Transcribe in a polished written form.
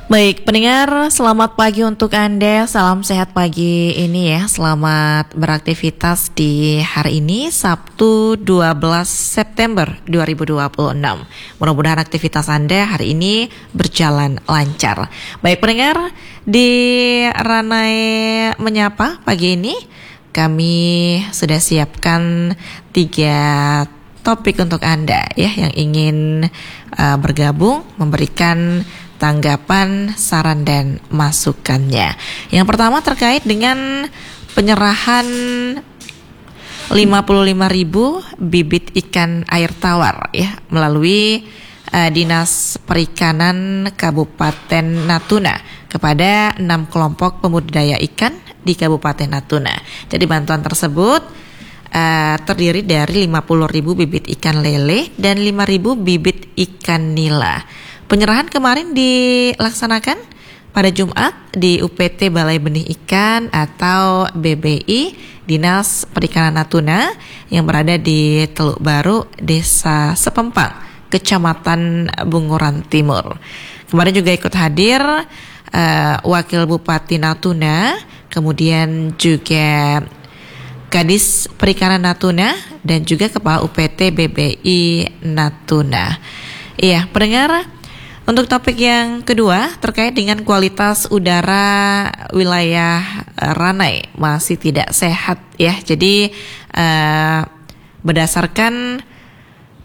Baik, pendengar, selamat pagi untuk Anda. Salam sehat pagi ini ya. Selamat beraktivitas di hari ini, Sabtu 12 September 2026. Mudah-mudahan aktivitas Anda hari ini berjalan lancar. Baik, pendengar, di Ranai Menyapa pagi ini kami sudah siapkan 3 topik untuk Anda ya yang ingin bergabung memberikan tanggapan, saran dan masukannya. Yang pertama terkait dengan penyerahan 55.000 bibit ikan air tawar ya melalui Dinas Perikanan Kabupaten Natuna kepada 6 kelompok pembudidaya ikan di Kabupaten Natuna. Jadi bantuan tersebut terdiri dari 50.000 bibit ikan lele dan 5.000 bibit ikan nila. Penyerahan kemarin dilaksanakan pada Jumat di UPT Balai Benih Ikan atau BBI Dinas Perikanan Natuna yang berada di Teluk Baru, Desa Sepempang, Kecamatan Bunguran Timur. Kemarin juga ikut hadir Wakil Bupati Natuna, kemudian juga Kadis Perikanan Natuna dan juga Kepala UPT BBI Natuna. Iya, pendengar, untuk topik yang kedua terkait dengan kualitas udara wilayah Ranai masih tidak sehat ya. Jadi berdasarkan